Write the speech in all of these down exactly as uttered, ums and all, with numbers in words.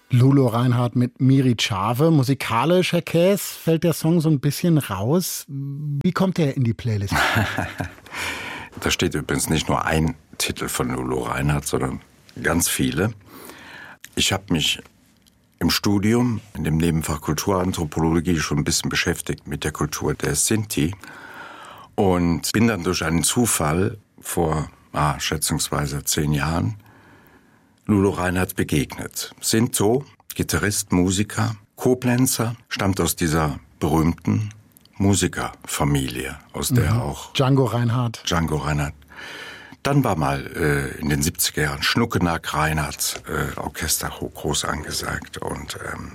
Lulu Reinhardt mit Miri Tschave. Musikalisch, Herr Käs, fällt der Song so ein bisschen raus. Wie kommt der in die Playlist? Da steht übrigens nicht nur ein Titel von Lulu Reinhardt, sondern ganz viele. Ich habe mich im Studium, in dem Nebenfach Kulturanthropologie, schon ein bisschen beschäftigt mit der Kultur der Sinti und bin dann durch einen Zufall vor ah, schätzungsweise zehn Jahren Lulu Reinhardt begegnet. Sinto, Gitarrist, Musiker, Koblenzer, stammt aus dieser berühmten Musikerfamilie, aus der mhm. auch Django Reinhardt. Django Reinhardt. Dann war mal äh, in den siebziger Jahren Schnuckenack Reinhardt äh, Orchester groß angesagt und ähm,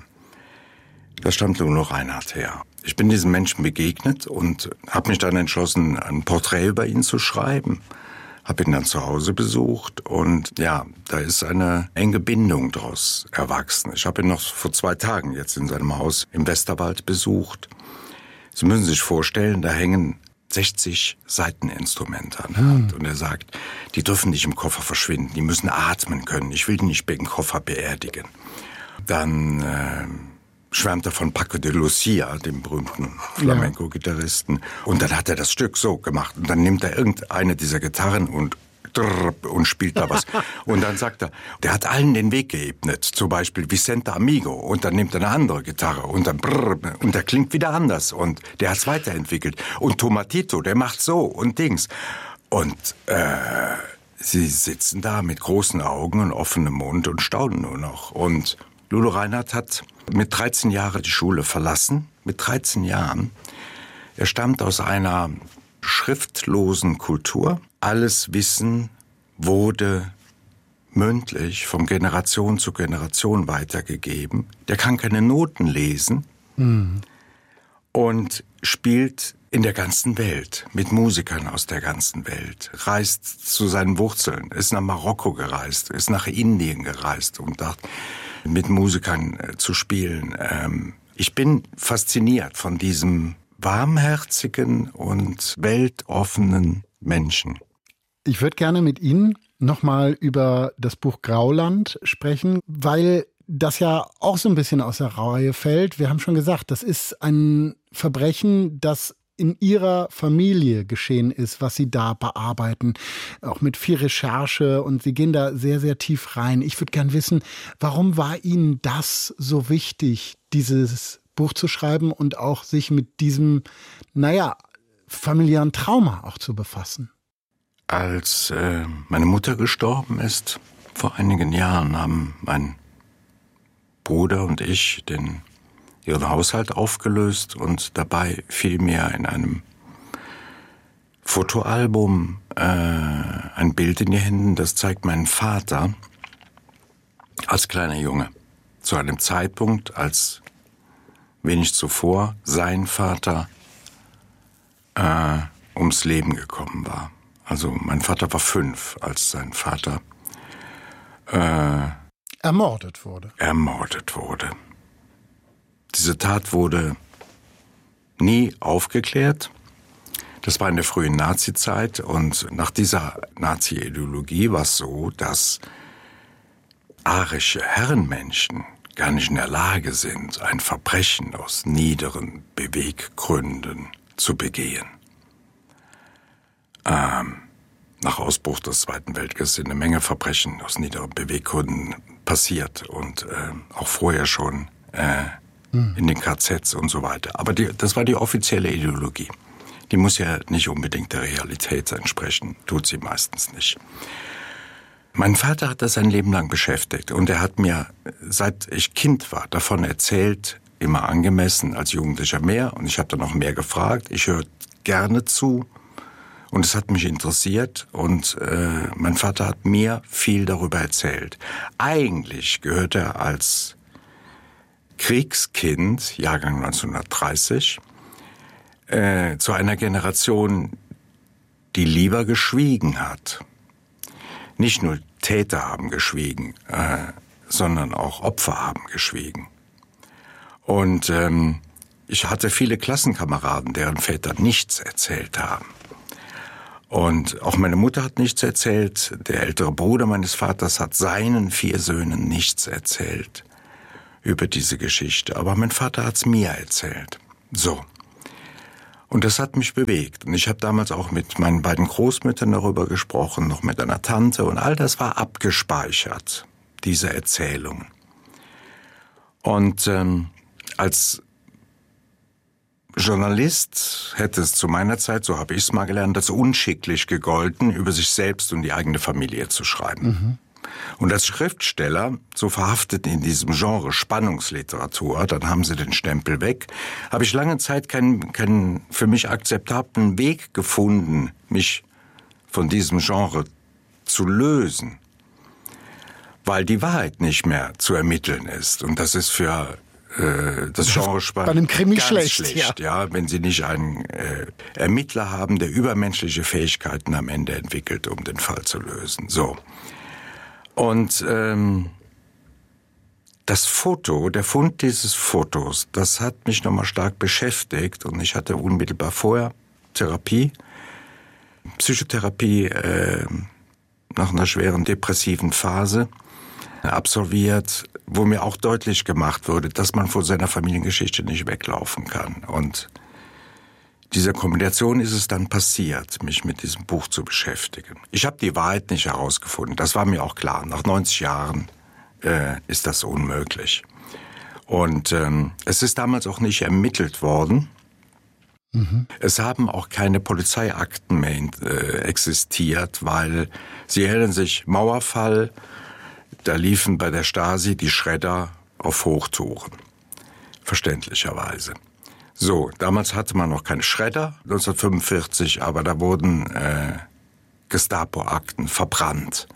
da stammt Lulu Reinhardt her. Ich bin diesem Menschen begegnet und habe mich dann entschlossen, ein Porträt über ihn zu schreiben. Habe ihn dann zu Hause besucht und ja, da ist eine enge Bindung daraus erwachsen. Ich habe ihn noch vor zwei Tagen jetzt in seinem Haus im Westerwald besucht. Sie müssen sich vorstellen, da hängen sechzig Saiteninstrumente an der Hand. Und er sagt, die dürfen nicht im Koffer verschwinden, die müssen atmen können. Ich will die nicht im Koffer beerdigen. Dann äh, schwärmt er von Paco de Lucia, dem berühmten Flamenco-Gitarristen. Und dann hat er das Stück so gemacht. Und dann nimmt er irgendeine dieser Gitarren und und spielt da was. Und dann sagt er, der hat allen den Weg geebnet. Zum Beispiel Vicente Amigo. Und dann nimmt er eine andere Gitarre. Und dann brrr, und der klingt wieder anders. Und der hat's weiterentwickelt. Und Tomatito, der macht so und Dings. Und äh, sie sitzen da mit großen Augen und offenem Mund und staunen nur noch. Und Lulu Reinhardt hat mit dreizehn Jahren die Schule verlassen. Mit dreizehn Jahren. Er stammt aus einer schriftlosen Kultur. Alles Wissen wurde mündlich von Generation zu Generation weitergegeben. Der kann keine Noten lesen mhm. und spielt in der ganzen Welt mit Musikern aus der ganzen Welt, reist zu seinen Wurzeln, ist nach Marokko gereist, ist nach Indien gereist, um dort mit Musikern äh, zu spielen. Ähm, ich bin fasziniert von diesem warmherzigen und weltoffenen Menschen. Ich würde gerne mit Ihnen nochmal über das Buch Grauland sprechen, weil das ja auch so ein bisschen aus der Reihe fällt. Wir haben schon gesagt, das ist ein Verbrechen, das in Ihrer Familie geschehen ist, was Sie da bearbeiten, auch mit viel Recherche und Sie gehen da sehr, sehr tief rein. Ich würde gern wissen, warum war Ihnen das so wichtig, dieses Buch zu schreiben und auch sich mit diesem, naja, familiären Trauma auch zu befassen? Als äh, meine Mutter gestorben ist, vor einigen Jahren, haben mein Bruder und ich den, ihren Haushalt aufgelöst und dabei fiel mir in einem Fotoalbum äh, ein Bild in die Hände, das zeigt meinen Vater als kleiner Junge. Zu einem Zeitpunkt, als wenig zuvor sein Vater äh, ums Leben gekommen war. Also mein Vater war fünf, als sein Vater äh, ermordet wurde. Ermordet wurde. Diese Tat wurde nie aufgeklärt. Das war in der frühen Nazi-Zeit und nach dieser Nazi-Ideologie war es so, dass arische Herrenmenschen gar nicht in der Lage sind, ein Verbrechen aus niederen Beweggründen zu begehen. Ähm, nach Ausbruch des Zweiten Weltkriegs sind eine Menge Verbrechen aus niederen Beweggründen passiert und äh, auch vorher schon äh, hm. in den K Zs und so weiter. Aber die, das war die offizielle Ideologie. Die muss ja nicht unbedingt der Realität entsprechen, tut sie meistens nicht. Mein Vater hat das sein Leben lang beschäftigt und er hat mir, seit ich Kind war, davon erzählt, immer angemessen, als Jugendlicher mehr. Und ich habe dann noch mehr gefragt. Ich höre gerne zu und es hat mich interessiert. Und äh, mein Vater hat mir viel darüber erzählt. Eigentlich gehört er als Kriegskind, Jahrgang neunzehnhundertdreißig, äh, zu einer Generation, die lieber geschwiegen hat. Nicht nur Täter haben geschwiegen, äh, sondern auch Opfer haben geschwiegen. Und ähm, ich hatte viele Klassenkameraden, deren Väter nichts erzählt haben. Und auch meine Mutter hat nichts erzählt. Der ältere Bruder meines Vaters hat seinen vier Söhnen nichts erzählt. über diese Geschichte. Aber mein Vater hat's mir erzählt. So. Und das hat mich bewegt. Und ich habe damals auch mit meinen beiden Großmüttern darüber gesprochen, noch mit einer Tante. Und all das war abgespeichert, diese Erzählungen. Und ähm, als Journalist hätte es zu meiner Zeit, so habe ich es mal gelernt, als unschicklich gegolten, über sich selbst und die eigene Familie zu schreiben. Mhm. Und als Schriftsteller, so verhaftet in diesem Genre Spannungsliteratur, dann haben sie den Stempel weg, habe ich lange Zeit keinen, keinen für mich akzeptablen Weg gefunden, mich von diesem Genre zu lösen. Weil die Wahrheit nicht mehr zu ermitteln ist. Und das ist für äh, das Genre bei einem Krimi ganz schlecht, schlecht, ja. ja, wenn sie nicht einen äh, Ermittler haben, der übermenschliche Fähigkeiten am Ende entwickelt, um den Fall zu lösen. So. Und ähm, das Foto, der Fund dieses Fotos, das hat mich nochmal stark beschäftigt. Und ich hatte unmittelbar vorher Therapie, Psychotherapie äh, nach einer schweren depressiven Phase absolviert, wo mir auch deutlich gemacht wurde, dass man vor seiner Familiengeschichte nicht weglaufen kann. Und dieser Kombination ist es dann passiert, mich mit diesem Buch zu beschäftigen. Ich habe die Wahrheit nicht herausgefunden, das war mir auch klar. Nach neunzig Jahren äh, ist das unmöglich. Und ähm, es ist damals auch nicht ermittelt worden. Mhm. Es haben auch keine Polizeiakten mehr äh, existiert, weil Sie erinnern sich, Mauerfall, da liefen bei der Stasi die Schredder auf Hochtouren. Verständlicherweise. So, damals hatte man noch keine Schredder, neunzehnhundertfünfundvierzig, aber da wurden äh, Gestapo-Akten verbrannt.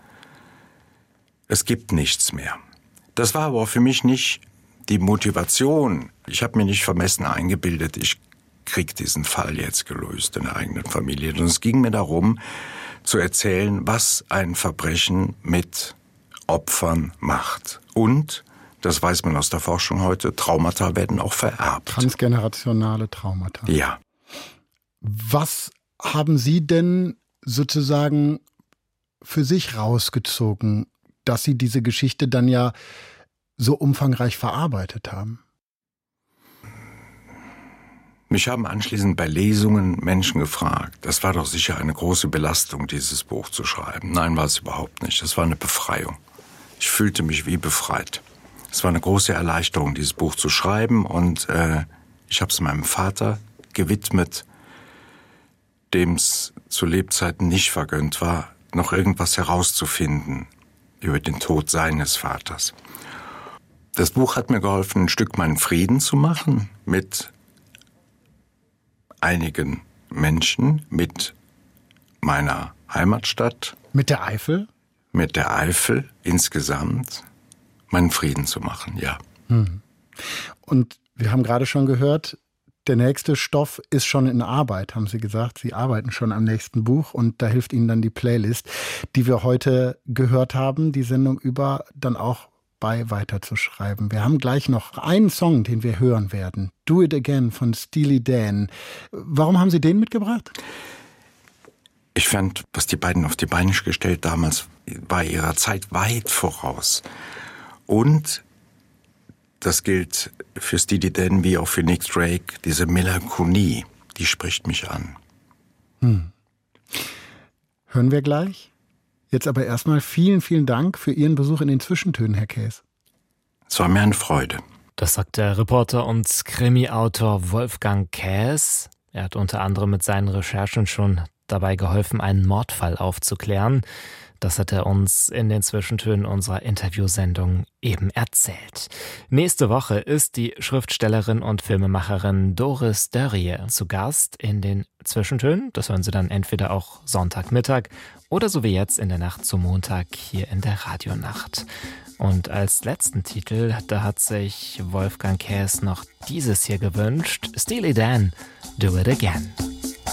Es gibt nichts mehr. Das war aber für mich nicht die Motivation. Ich habe mir nicht vermessen eingebildet, ich krieg diesen Fall jetzt gelöst in der eigenen Familie. Und es ging mir darum, zu erzählen, was ein Verbrechen mit Opfern macht. Und das weiß man aus der Forschung heute, Traumata werden auch vererbt. Transgenerationale Traumata. Ja. Was haben Sie denn sozusagen für sich rausgezogen, dass Sie diese Geschichte dann ja so umfangreich verarbeitet haben? Mich haben anschließend bei Lesungen Menschen gefragt, das war doch sicher eine große Belastung, dieses Buch zu schreiben. Nein, war es überhaupt nicht. Das war eine Befreiung. Ich fühlte mich wie befreit. Es war eine große Erleichterung, dieses Buch zu schreiben, und äh, ich habe es meinem Vater gewidmet, dem es zu Lebzeiten nicht vergönnt war, noch irgendwas herauszufinden über den Tod seines Vaters. Das Buch hat mir geholfen, ein Stück meinen Frieden zu machen mit einigen Menschen, mit meiner Heimatstadt. Mit der Eifel? Mit der Eifel insgesamt. Meinen Frieden zu machen, ja. Hm. Und wir haben gerade schon gehört, der nächste Stoff ist schon in Arbeit, haben Sie gesagt. Sie arbeiten schon am nächsten Buch und da hilft Ihnen dann die Playlist, die wir heute gehört haben, die Sendung über, dann auch bei weiterzuschreiben. Wir haben gleich noch einen Song, den wir hören werden. Do It Again von Steely Dan. Warum haben Sie den mitgebracht? Ich fand, was die beiden auf die Beine gestellt damals, war ihrer Zeit weit voraus. Und das gilt für Steely Dan wie auch für Nick Drake, diese Melancholie, die spricht mich an. Hm. Hören wir gleich. Jetzt aber erstmal vielen, vielen Dank für Ihren Besuch in den Zwischentönen, Herr Käs. Es war mir eine Freude. Das sagt der Reporter und Krimi-Autor Wolfgang Käs. Er hat unter anderem mit seinen Recherchen schon dabei geholfen, einen Mordfall aufzuklären. Das hat er uns in den Zwischentönen unserer Interviewsendung eben erzählt. Nächste Woche ist die Schriftstellerin und Filmemacherin Doris Dörrie zu Gast in den Zwischentönen. Das hören Sie dann entweder auch Sonntagmittag oder so wie jetzt in der Nacht zum Montag hier in der Radionacht. Und als letzten Titel, da hat sich Wolfgang Käs noch dieses hier gewünscht. Steely Dan, Do It Again.